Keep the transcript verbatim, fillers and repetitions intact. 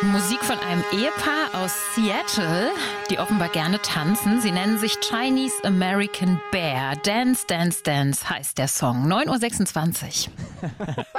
Musik von einem Ehepaar aus Seattle, die offenbar gerne tanzen. Sie nennen sich Chinese American Bear. Dance, Dance, Dance heißt der Song. neun Uhr sechsundzwanzig.